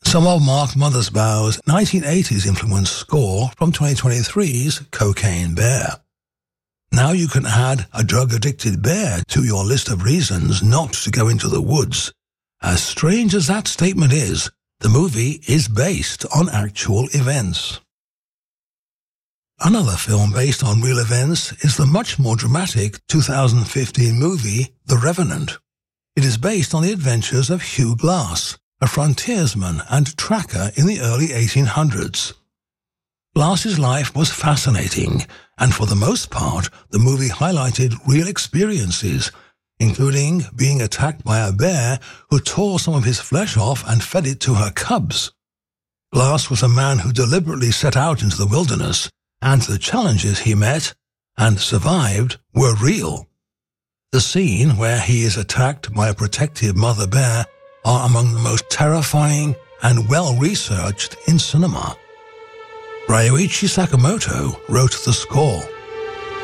Some of Mark Mothersbaugh's 1980s influenced score from 2023's Cocaine Bear. Now you can add a drug-addicted bear to your list of reasons not to go into the woods. As strange as that statement is, the movie is based on actual events. Another film based on real events is the much more dramatic 2015 movie The Revenant. It is based on the adventures of Hugh Glass, a frontiersman and tracker in the early 1800s. Glass's life was fascinating, and for the most part, the movie highlighted real experiences, including being attacked by a bear who tore some of his flesh off and fed it to her cubs. Glass was a man who deliberately set out into the wilderness, and the challenges he met and survived were real. The scene where he is attacked by a protective mother bear are among the most terrifying and well-researched in cinema. Ryuichi Sakamoto wrote the score.